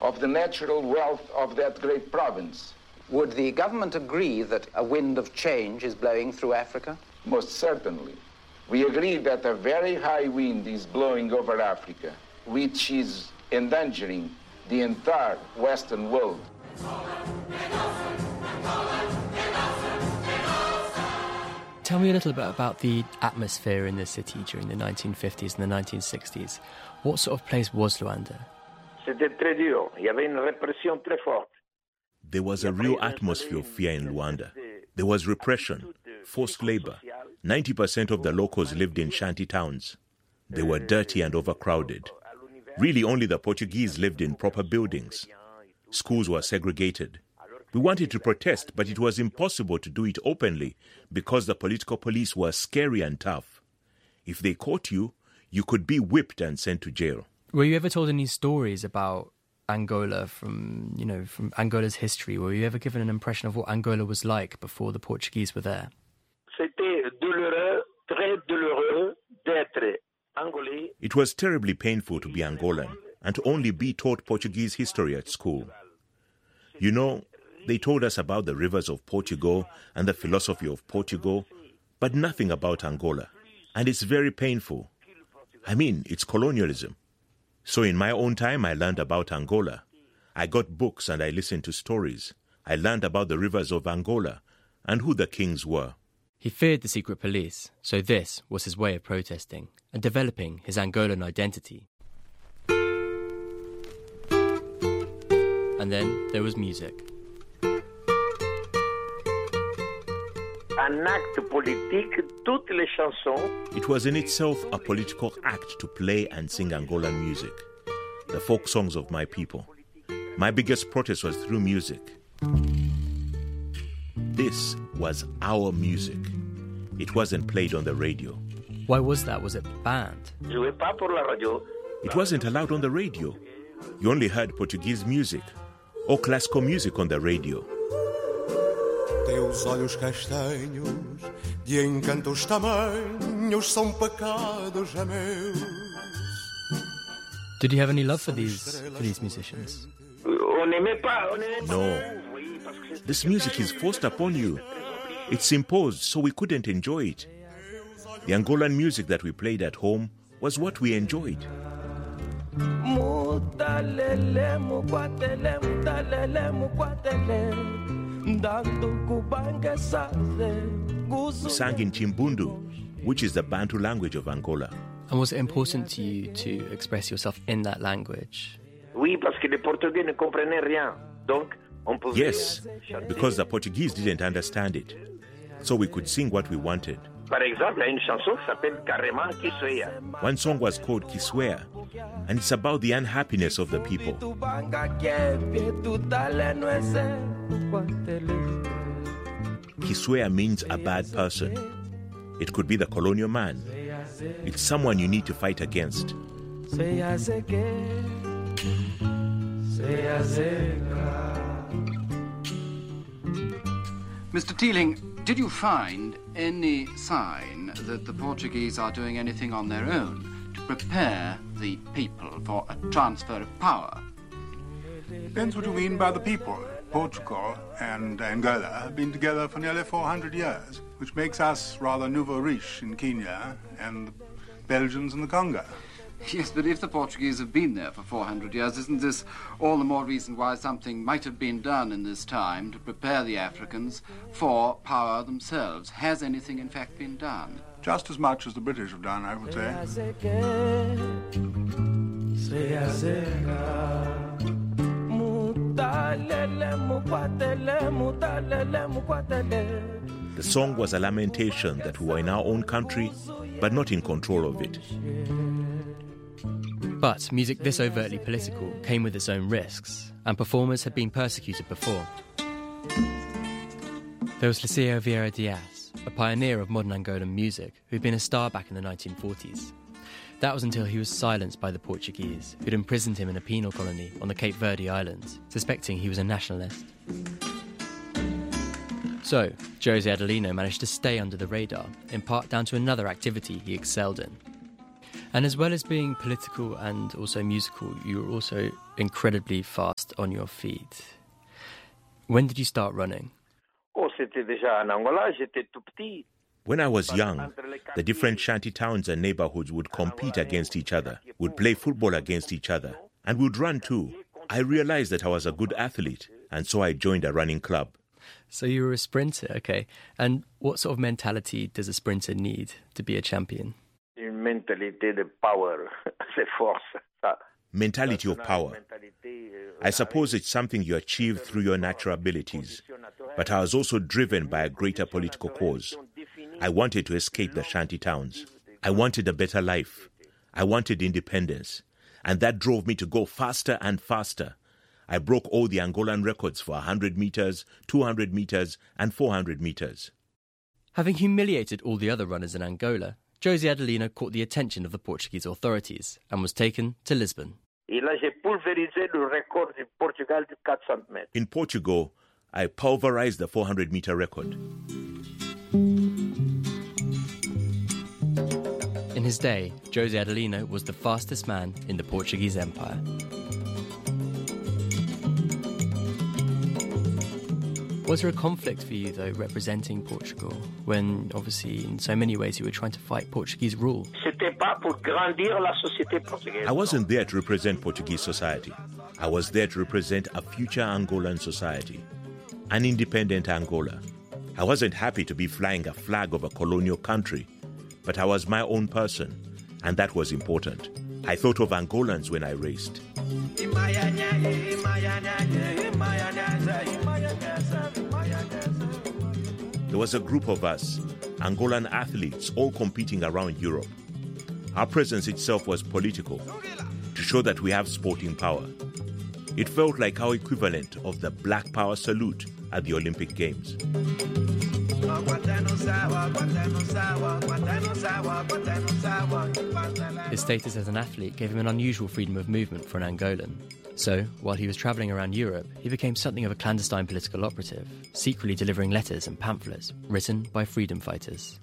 of the natural wealth of that great province. Would the government agree that a wind of change is blowing through Africa? Most certainly. We agree that a very high wind is blowing over Africa, which is endangering the entire Western world. Tell me a little bit about the atmosphere in the city during the 1950s and the 1960s. What sort of place was Luanda? There was a real atmosphere of fear in Luanda. There was repression, forced labor. 90% of the locals lived in shanty towns. They were dirty and overcrowded. Really, only the Portuguese lived in proper buildings. Schools were segregated. We wanted to protest, but it was impossible to do it openly because the political police were scary and tough. If they caught you, you could be whipped and sent to jail. Were you ever told any stories about Angola from Angola's history? Were you ever given an impression of what Angola was like before the Portuguese were there? It was terribly painful to be Angolan and to only be taught Portuguese history at school. You know, they told us about the rivers of Portugal and the philosophy of Portugal, but nothing about Angola. And it's very painful. I mean, it's colonialism. So in my own time, I learned about Angola. I got books and I listened to stories. I learned about the rivers of Angola and who the kings were. He feared the secret police, so this was his way of protesting and developing his Angolan identity. And then there was music. It was in itself a political act to play and sing Angolan music, the folk songs of my people. My biggest protest was through music. This was our music. It wasn't played on the radio. Why was that? Was it banned? It wasn't allowed on the radio. You only heard Portuguese music or classical music on the radio. Teus olhos castanhos, de encantos tamanhos, são pecados meus. Did you have any love for these musicians? No. This music is forced upon you. It's imposed, so we couldn't enjoy it. The Angolan music that we played at home was what we enjoyed. We sang in Chimbundu, which is the Bantu language of Angola. And was it important to you to express yourself in that language? Yes, because the Portuguese didn't understand it. So we could sing what we wanted. One song was called Kiswea, and it's about the unhappiness of the people. Kiswea means a bad person. It could be the colonial man. It's someone you need to fight against. Mr. Teeling, did you find any sign that the Portuguese are doing anything on their own to prepare the people for a transfer of power? Depends what you mean by the people. Portugal and Angola have been together for nearly 400 years, which makes us rather nouveau riche in Kenya and the Belgians in the Congo. Yes, but if the Portuguese have been there for 400 years, isn't this all the more reason why something might have been done in this time to prepare the Africans for power themselves? Has anything, in fact, been done? Just as much as the British have done, I would say. The song was a lamentation that we were in our own country, but not in control of it. But music this overtly political came with its own risks, and performers had been persecuted before. There was Liceo Vieira Diaz, a pioneer of modern Angolan music, who'd been a star back in the 1940s. That was until he was silenced by the Portuguese, who'd imprisoned him in a penal colony on the Cape Verde Islands, suspecting he was a nationalist. So, Jose Adelino managed to stay under the radar, in part down to another activity he excelled in. And as well as being political and also musical, you were also incredibly fast on your feet. When did you start running? When I was young, the different shanty towns and neighborhoods would compete against each other, would play football against each other, and would run too. I realized that I was a good athlete, and so I joined a running club. So you were a sprinter, okay. And what sort of mentality does a sprinter need to be a champion? Mentality of power. I suppose it's something you achieve through your natural abilities. But I was also driven by a greater political cause. I wanted to escape the shanty towns. I wanted a better life. I wanted independence. And that drove me to go faster and faster. I broke all the Angolan records for 100 meters, 200 meters, and 400 meters. Having humiliated all the other runners in Angola, José Adelino caught the attention of the Portuguese authorities and was taken to Lisbon. In Portugal, I pulverized the 400-meter record. In his day, José Adelino was the fastest man in the Portuguese Empire. Was there a conflict for you, though, representing Portugal, when, obviously, in so many ways you were trying to fight Portuguese rule? I wasn't there to represent Portuguese society. I was there to represent a future Angolan society, an independent Angola. I wasn't happy to be flying a flag of a colonial country, but I was my own person, and that was important. I thought of Angolans when I raced. There was a group of us, Angolan athletes, all competing around Europe. Our presence itself was political, to show that we have sporting power. It felt like our equivalent of the Black Power salute at the Olympic Games. His status as an athlete gave him an unusual freedom of movement for an Angolan. So, while he was travelling around Europe, he became something of a clandestine political operative, secretly delivering letters and pamphlets written by freedom fighters.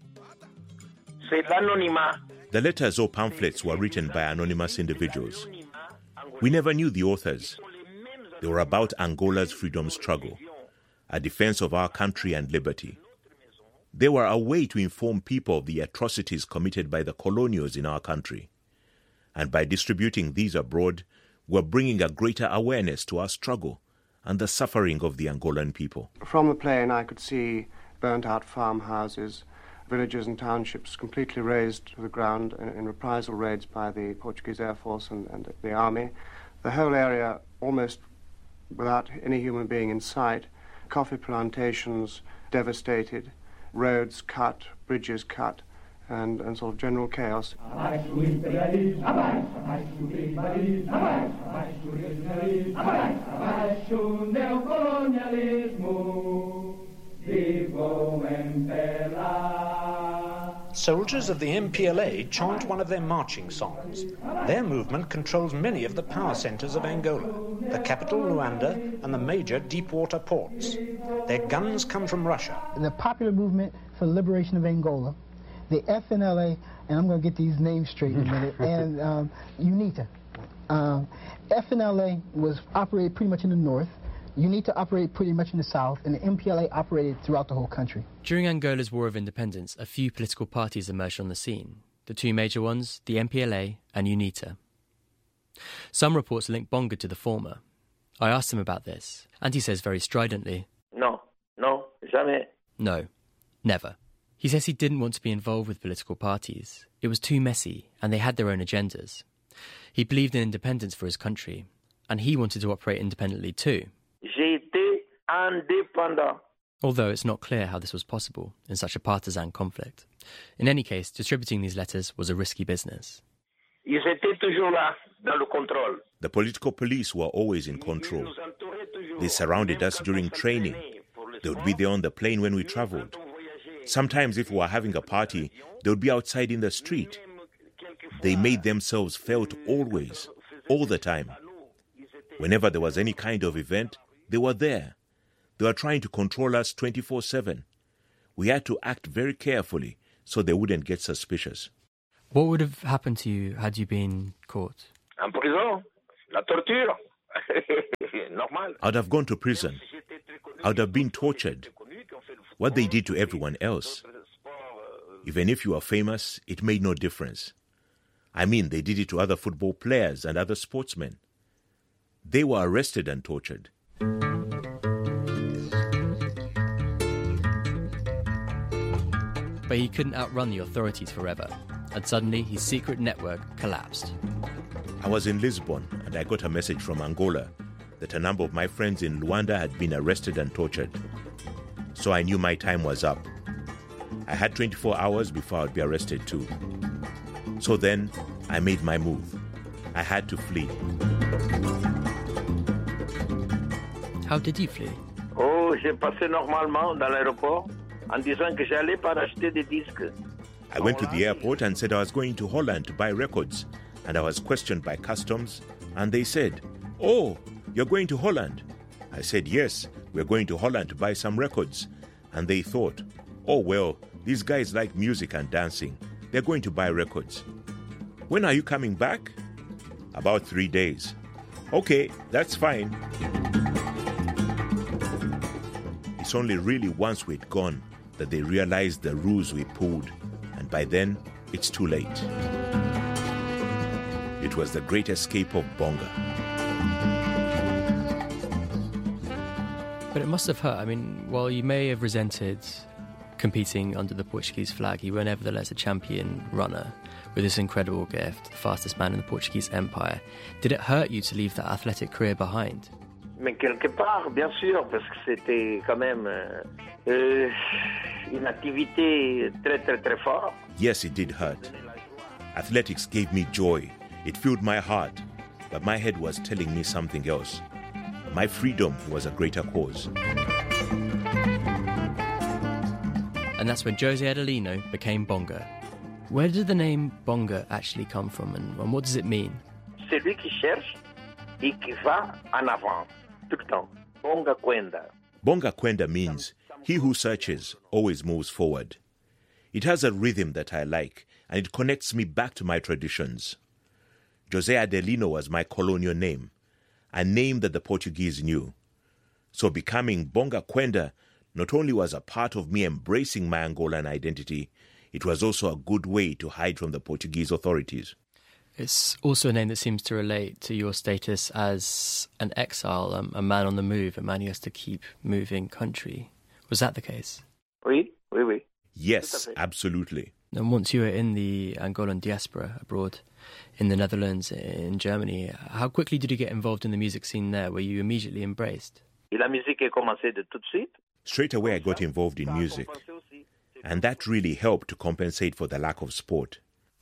The letters or pamphlets were written by anonymous individuals. We never knew the authors. They were about Angola's freedom struggle, a defense of our country and liberty. They were a way to inform people of the atrocities committed by the colonials in our country. And by distributing these abroad, we're bringing a greater awareness to our struggle and the suffering of the Angolan people. From the plane, I could see burnt-out farmhouses, villages and townships completely razed to the ground in reprisal raids by the Portuguese Air Force and the army. The whole area almost without any human being in sight. Coffee plantations devastated, roads cut, bridges cut, and sort of general chaos. Soldiers of the MPLA chant one of their marching songs. Their movement controls many of the power centres of Angola, the capital Luanda and the major deep-water ports. Their guns come from Russia. The popular movement for the liberation of Angola, the FNLA, and I'm going to get these names straight in a minute, and UNITA. FNLA was operated pretty much in the north. UNITA operated pretty much in the south, and the MPLA operated throughout the whole country. During Angola's War of Independence, a few political parties emerged on the scene. The two major ones, the MPLA and UNITA. Some reports link Bonga to the former. I asked him about this, and he says very stridently, No, jamais. No, never. He says he didn't want to be involved with political parties. It was too messy, and they had their own agendas. He believed in independence for his country, and he wanted to operate independently too. J'étais indépendant. Although it's not clear how this was possible in such a partisan conflict. In any case, distributing these letters was a risky business. Ils étaient toujours là, dans le contrôle. The political police were always in control. They surrounded us during training. They would be there on the plane when we traveled. Sometimes if we were having a party, they would be outside in the street. They made themselves felt always, all the time. Whenever there was any kind of event, they were there. They were trying to control us 24/7. We had to act very carefully so they wouldn't get suspicious. What would have happened to you had you been caught? En prison, la torture. Normal. I'd have gone to prison. I'd have been tortured. What they did to everyone else. Even if you are famous, it made no difference. I mean, they did it to other football players and other sportsmen. They were arrested and tortured. But he couldn't outrun the authorities forever, and suddenly his secret network collapsed. I was in Lisbon, and I got a message from Angola that a number of my friends in Luanda had been arrested and tortured. So I knew my time was up. I had 24 hours before I'd be arrested too. So then, I made my move. I had to flee. How did you flee? Oh, j'ai passé normalement dans l'aéroport en disant que j'allais pas acheter des disques. I went to the airport and said I was going to Holland to buy records. And I was questioned by customs, and they said, "Oh, you're going to Holland?" I said, "Yes, we're going to Holland to buy some records." And they thought, "Oh, well, these guys like music and dancing. They're going to buy records. When are you coming back?" "About 3 days." "Okay, that's fine." It's only really once we'd gone that they realized the ruse we pulled, and by then, it's too late. It was the great escape of Bonga. But it must have hurt. I mean, while you may have resented competing under the Portuguese flag, you were nevertheless a champion runner with this incredible gift, the fastest man in the Portuguese Empire. Did it hurt you to leave that athletic career behind? Mais quelque part, bien sûr, parce que c'était quand même une activité très, très, très forte. Yes, it did hurt. Athletics gave me joy. It filled my heart. But my head was telling me something else. My freedom was a greater cause. And that's when José Adelino became Bonga. Where did the name Bonga actually come from, and what does it mean? Celui qui cherche et qui va en avant, tout le temps. Bonga Kwenda. Bonga Kwenda means he who searches always moves forward. It has a rhythm that I like, and it connects me back to my traditions. José Adelino was my colonial name, a name that the Portuguese knew. So becoming Bonga Kwenda not only was a part of me embracing my Angolan identity, it was also a good way to hide from the Portuguese authorities. It's also a name that seems to relate to your status as an exile, a man on the move, a man who has to keep moving country. Was that the case? Oui, oui, oui. Yes, absolutely. And once you were in the Angolan diaspora abroad, in the Netherlands, in Germany, how quickly did you get involved in the music scene there? Were you immediately embraced? La musique a commencé de tout de suite. Straight away I got involved in music, and that really helped to compensate for the lack of sport.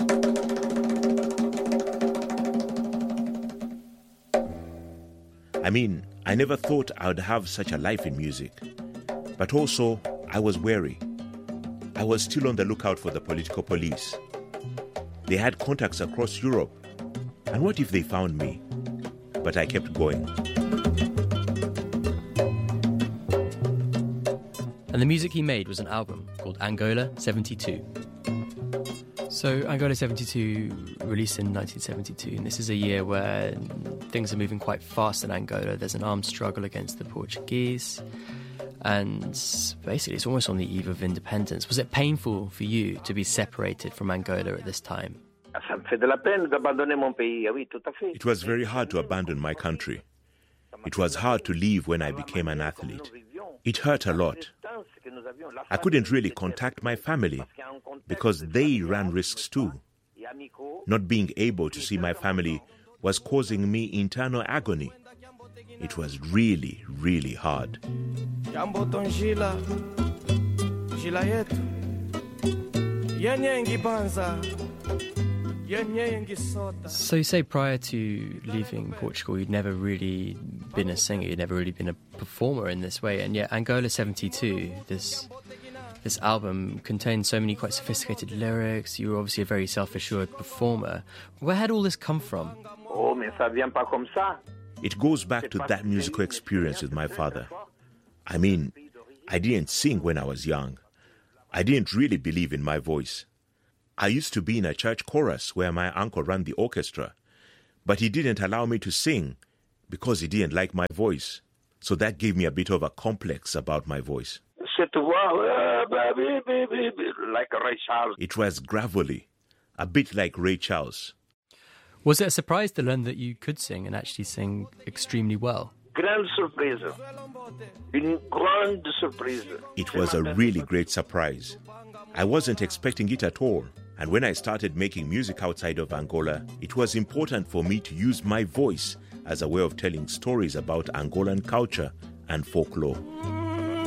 I mean, I never thought I would have such a life in music, but also I was wary. I was still on the lookout for the political police. They had contacts across Europe, and what if they found me? But I kept going. And the music he made was an album called Angola 72. So Angola 72 released in 1972, and this is a year where things are moving quite fast in Angola. There's an armed struggle against the Portuguese, and basically it's almost on the eve of independence. Was it painful for you to be separated from Angola at this time? It was very hard to abandon my country. It was hard to leave when I became an athlete. It hurt a lot. I couldn't really contact my family because they ran risks too. Not being able to see my family was causing me internal agony. It was really, really hard. So you say prior to leaving Portugal, you'd never really been a singer, you'd never really been a performer in this way, and yet Angola 72, this album contained so many quite sophisticated lyrics. You were obviously a very self-assured performer. Where had all this come from? Oh, mais ça vient pas comme ça. It goes back to that musical experience with my father. I mean, I didn't sing when I was young. I didn't really believe in my voice. I used to be in a church chorus where my uncle ran the orchestra, but he didn't allow me to sing because he didn't like my voice. So that gave me a bit of a complex about my voice. Like Ray Charles. It was gravelly, a bit like Ray Charles. Was it a surprise to learn that you could sing and actually sing extremely well? Grande surpresa. Une grande surpresa. It was a really great surprise. I wasn't expecting it at all. And when I started making music outside of Angola, it was important for me to use my voice as a way of telling stories about Angolan culture and folklore.